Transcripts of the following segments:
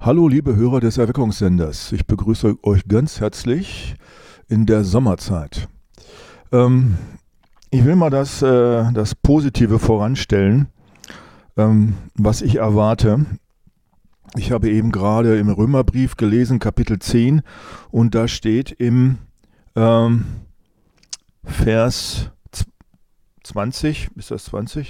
Hallo liebe Hörer des Erweckungssenders, ich begrüße euch ganz herzlich in der Sommerzeit. Ich will mal das Positive voranstellen, was ich erwarte. Ich habe eben gerade im Römerbrief gelesen, Kapitel 10, und da steht im Vers 20, ist das 20?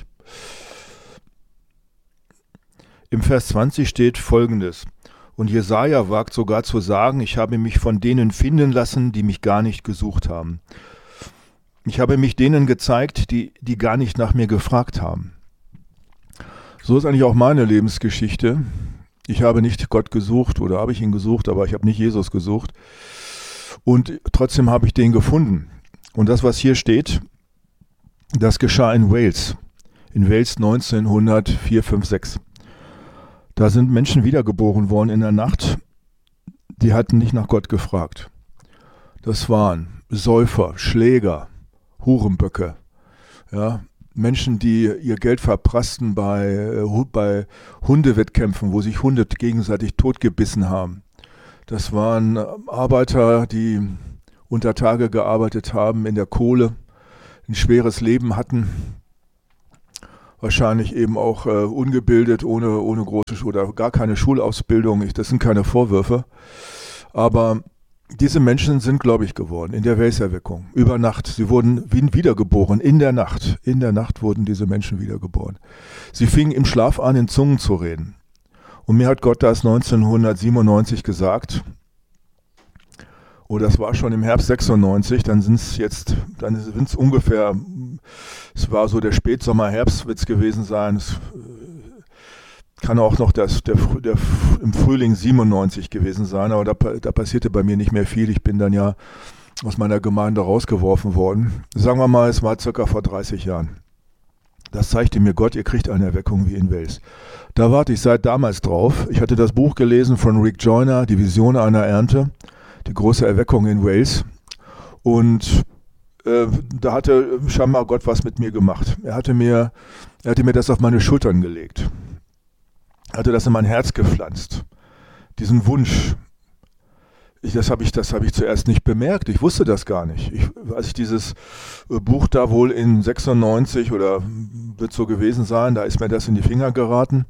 Im Vers 20 steht Folgendes: Und Jesaja wagt sogar zu sagen, ich habe mich von denen finden lassen, die mich gar nicht gesucht haben. Ich habe mich denen gezeigt, die gar nicht nach mir gefragt haben. So ist eigentlich auch meine Lebensgeschichte. Ich habe nicht Gott gesucht, oder habe ich ihn gesucht, aber ich habe nicht Jesus gesucht. Und trotzdem habe ich den gefunden. Und das, was hier steht, das geschah in Wales. In Wales 1904, 5, 6. Da sind Menschen wiedergeboren worden in der Nacht, die hatten nicht nach Gott gefragt. Das waren Säufer, Schläger, Hurenböcke, ja, Menschen, die ihr Geld verprassten bei Hundewettkämpfen, wo sich Hunde gegenseitig totgebissen haben. Das waren Arbeiter, die unter Tage gearbeitet haben in der Kohle, ein schweres Leben hatten. Wahrscheinlich eben auch ungebildet, ohne große oder gar keine Schulausbildung. Das sind keine Vorwürfe. Aber diese Menschen sind gläubig geworden in der Welserweckung. Über Nacht. Sie wurden wiedergeboren in der Nacht. In der Nacht wurden diese Menschen wiedergeboren. Sie fingen im Schlaf an, in Zungen zu reden. Und mir hat Gott das 1997 gesagt. Oh, das war schon im Herbst 96, dann sind es ungefähr, es war so der Spätsommer, Herbst wird es gewesen sein, es kann auch noch der im Frühling 97 gewesen sein, aber da passierte bei mir nicht mehr viel, ich bin dann ja aus meiner Gemeinde rausgeworfen worden. Sagen wir mal, es war circa vor 30 Jahren. Das zeigte mir Gott, ihr kriegt eine Erweckung wie in Wales. Da warte ich seit damals drauf. Ich hatte das Buch gelesen von Rick Joyner, Die Vision einer Ernte. Die große Erweckung in Wales. Und da hatte scheinbar Gott was mit mir gemacht. Er hatte mir das auf meine Schultern gelegt. Er hatte das in mein Herz gepflanzt. Diesen Wunsch. Das habe ich zuerst nicht bemerkt. Ich wusste das gar nicht. Als ich dieses Buch da wohl in 96 oder wird so gewesen sein, da ist mir das in die Finger geraten.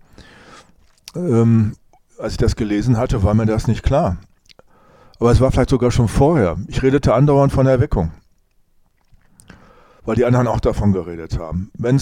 Als ich das gelesen hatte, war mir das nicht klar. Aber es war vielleicht sogar schon vorher. Ich redete andauernd von Erweckung, weil die anderen auch davon geredet haben. Wenn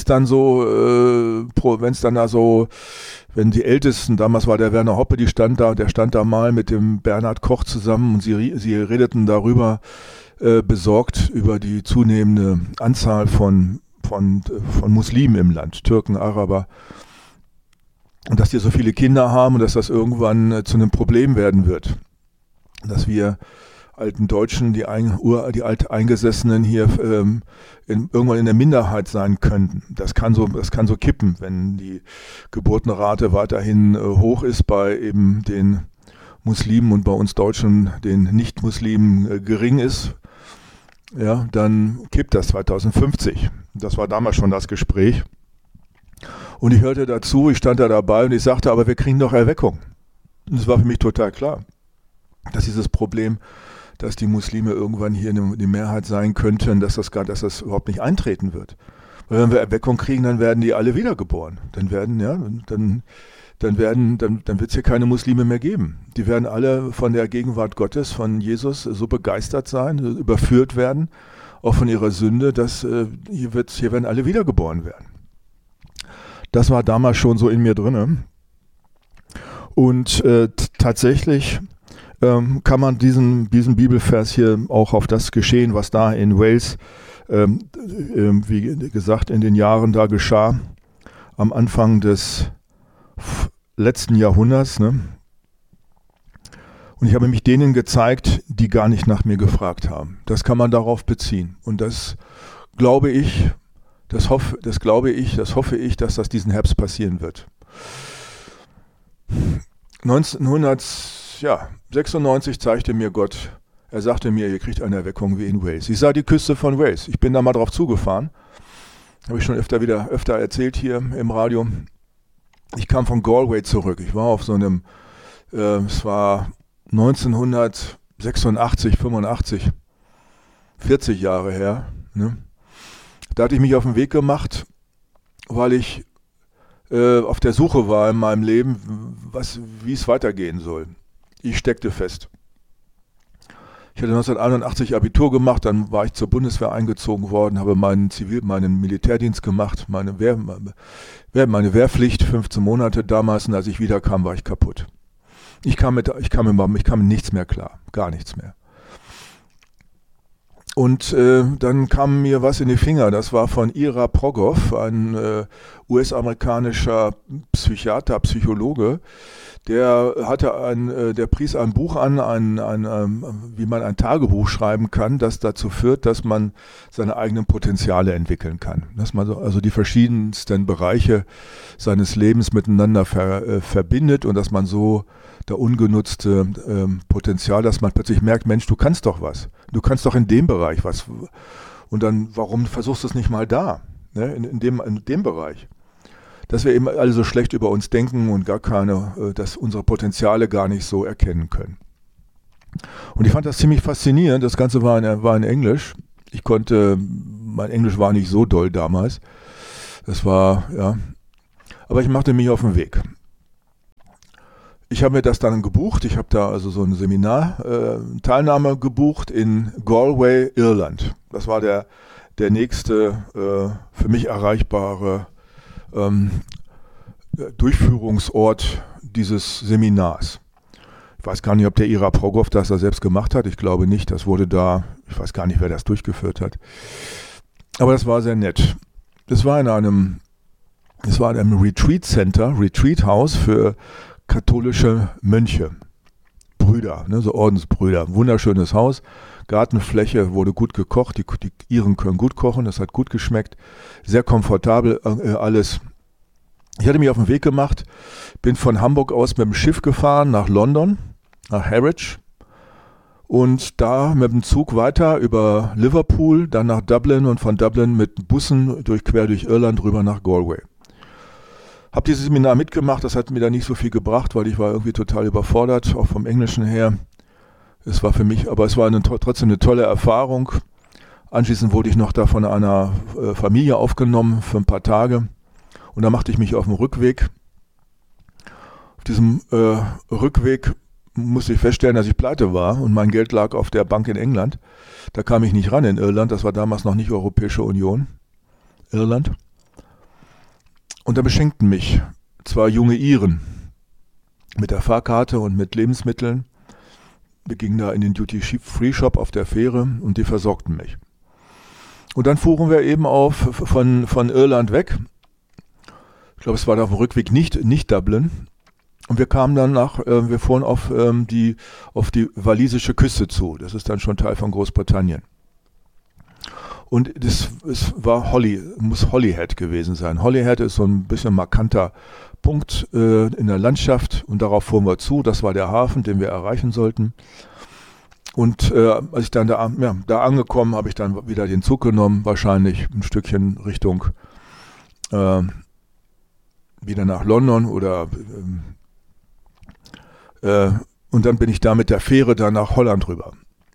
die Ältesten, damals war der Werner Hoppe, der stand da mal mit dem Bernhard Koch zusammen und sie redeten darüber, besorgt über die zunehmende Anzahl von Muslimen im Land, Türken, Araber, und dass die so viele Kinder haben und dass das irgendwann zu einem Problem werden wird. Dass wir alten Deutschen, die Alteingesessenen hier irgendwann in der Minderheit sein könnten. Das kann so kippen, wenn die Geburtenrate weiterhin hoch ist bei eben den Muslimen und bei uns Deutschen den Nicht-Muslimen gering ist. Ja, dann kippt das 2050. Das war damals schon das Gespräch. Und ich hörte dazu, ich stand da dabei und ich sagte, aber wir kriegen doch Erweckung. Und das war für mich total klar, dass dieses Problem, dass die Muslime irgendwann hier die Mehrheit sein könnten, dass das überhaupt nicht eintreten wird. Weil wenn wir Erweckung kriegen, dann werden die alle wiedergeboren. Dann wird es hier keine Muslime mehr geben. Die werden alle von der Gegenwart Gottes, von Jesus so begeistert sein, überführt werden, auch von ihrer Sünde, dass hier werden alle wiedergeboren werden. Das war damals schon so in mir drinne. Und tatsächlich kann man diesen Bibelvers hier auch auf das Geschehen, was da in Wales, wie gesagt, in den Jahren da geschah, am Anfang des letzten Jahrhunderts. Ne? Und ich habe mich denen gezeigt, die gar nicht nach mir gefragt haben. Das kann man darauf beziehen. Und das glaube ich, das hoffe ich, dass das diesen Herbst passieren wird. 1996 zeigte mir Gott, er sagte mir, ihr kriegt eine Erweckung wie in Wales. Ich sah die Küste von Wales. Ich bin da mal drauf zugefahren. Habe ich schon öfter erzählt hier im Radio. Ich kam von Galway zurück. Ich war auf so einem Es war 1986, 85, 40 Jahre her. Ne? Da hatte ich mich auf den Weg gemacht, weil ich auf der Suche war in meinem Leben, wie es weitergehen soll. Ich steckte fest. Ich hatte 1981 Abitur gemacht, dann war ich zur Bundeswehr eingezogen worden, habe meinen Militärdienst gemacht, meine Wehrpflicht, 15 Monate damals, und als ich wiederkam, war ich kaputt. Ich kam mit nichts mehr klar, gar nichts mehr. Und dann kam mir was in die Finger, das war von Ira Progoff, ein US-amerikanischer Psychiater, Psychologe, der pries ein Buch an, wie man ein Tagebuch schreiben kann, das dazu führt, dass man seine eigenen Potenziale entwickeln kann. Dass man also die verschiedensten Bereiche seines Lebens miteinander verbindet und dass man so der ungenutzte Potenzial, dass man plötzlich merkt, Mensch, du kannst doch was. Du kannst doch in dem Bereich was. Und dann, warum versuchst du es nicht mal da, ne? in dem Bereich? Dass wir eben alle so schlecht über uns denken und dass unsere Potenziale gar nicht so erkennen können. Und ich fand das ziemlich faszinierend. Das Ganze war in Englisch. Mein Englisch war nicht so doll damals. Aber ich machte mich auf den Weg. Ich habe mir das dann gebucht. Ich habe da also so ein Seminar, Teilnahme gebucht in Galway, Irland. Das war der nächste für mich erreichbare Durchführungsort dieses Seminars. Ich weiß gar nicht, ob der Ira Progoff das da selbst gemacht hat. Ich glaube nicht. Das wurde da, ich weiß gar nicht, wer das durchgeführt hat. Aber das war sehr nett. Das war in einem Retreat Center, Retreat House für katholische Mönche, Brüder, ne, so Ordensbrüder. Wunderschönes Haus, Gartenfläche, wurde gut gekocht, die Iren können gut kochen, das hat gut geschmeckt, sehr komfortabel alles. Ich hatte mich auf den Weg gemacht, bin von Hamburg aus mit dem Schiff gefahren nach London, nach Harwich und da mit dem Zug weiter über Liverpool, dann nach Dublin und von Dublin mit Bussen quer durch Irland rüber nach Galway. Habe dieses Seminar mitgemacht, das hat mir da nicht so viel gebracht, weil ich war irgendwie total überfordert, auch vom Englischen her. Es war trotzdem eine tolle Erfahrung. Anschließend wurde ich noch da von einer Familie aufgenommen für ein paar Tage und da machte ich mich auf den Rückweg. Auf diesem Rückweg musste ich feststellen, dass ich pleite war und mein Geld lag auf der Bank in England. Da kam ich nicht ran in Irland, das war damals noch nicht Europäische Union, Irland. Und da beschenkten mich 2 junge Iren mit der Fahrkarte und mit Lebensmitteln. Wir gingen da in den Duty-Free-Shop auf der Fähre und die versorgten mich. Und dann fuhren wir eben von Irland weg. Ich glaube, es war da auf dem Rückweg nicht Dublin. Und wir kamen dann wir fuhren auf die walisische Küste zu. Das ist dann schon Teil von Großbritannien. Und es muss Holyhead gewesen sein. Holyhead ist so ein bisschen markanter Punkt in der Landschaft und darauf fuhren wir zu. Das war der Hafen, den wir erreichen sollten. Und als ich dann da angekommen, habe ich dann wieder den Zug genommen, wahrscheinlich ein Stückchen Richtung wieder nach London und dann bin ich da mit der Fähre dann nach Holland rüber.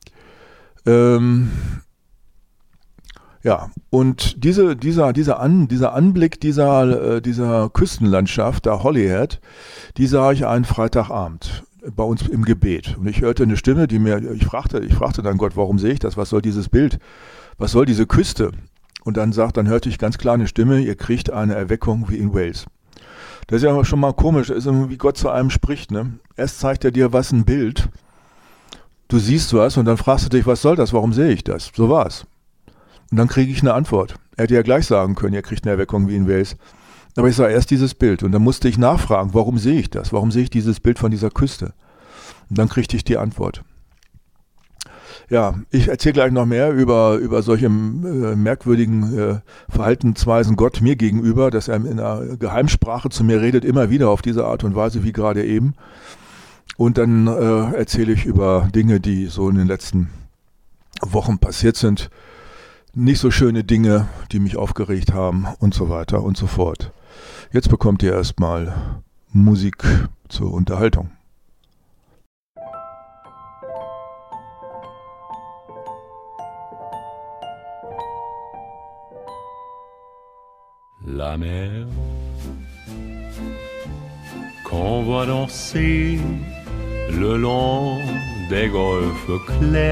Ja, und dieser Anblick dieser Küstenlandschaft, da Holyhead, die sah ich einen Freitagabend bei uns im Gebet. Und ich hörte eine Stimme, ich fragte dann Gott, warum sehe ich das? Was soll dieses Bild? Was soll diese Küste? Und dann hörte ich ganz klar eine Stimme, ihr kriegt eine Erweckung wie in Wales. Das ist ja schon mal komisch, das ist irgendwie, wie Gott zu einem spricht, ne? Erst zeigt er dir ein Bild, du siehst was und dann fragst du dich, was soll das? Warum sehe ich das? So war's. Und dann kriege ich eine Antwort. Er hätte ja gleich sagen können, ihr kriegt eine Erweckung wie in Wales. Aber ich sah erst dieses Bild und dann musste ich nachfragen, warum sehe ich das? Warum sehe ich dieses Bild von dieser Küste? Und dann kriegte ich die Antwort. Ja, ich erzähle gleich noch mehr über solche merkwürdigen Verhaltensweisen Gott mir gegenüber, dass er in einer Geheimsprache zu mir redet, immer wieder auf diese Art und Weise wie gerade eben. Und dann erzähle ich über Dinge, die so in den letzten Wochen passiert sind. Nicht so schöne Dinge, die mich aufgeregt haben und so weiter und so fort. Jetzt bekommt ihr erstmal Musik zur Unterhaltung. la mer qu'on voit danser le long des golfes clairs.